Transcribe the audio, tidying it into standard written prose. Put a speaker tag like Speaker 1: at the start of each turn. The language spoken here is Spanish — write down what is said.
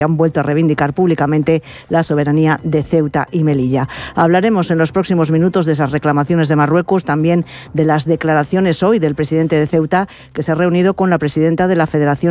Speaker 1: han vuelto a reivindicar públicamente la soberanía de Ceuta y Melilla. Hablaremos en los próximos minutos de esas reclamaciones de Marruecos, también de las declaraciones hoy del presidente de Ceuta, que se ha reunido con la presidenta de la Federación